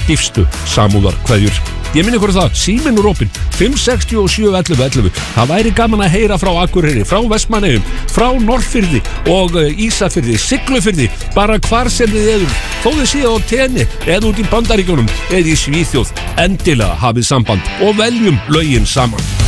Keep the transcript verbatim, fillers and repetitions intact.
dýfstu samúðarkveðjur. Ég minni ykkur það, síminn úr opinn fimm sex sjö ellefu ellefu. Það væri gaman að heyra frá Akureyri, frá Vestmannaeyjum, frá Norðfirði og Ísafirði, Siglufirði, bara hvar sem þið eður, þó þið séu á tenni eða út í Bandaríkjunum eða í Svíþjóð. Endilega hafið samband og veljum lögin saman.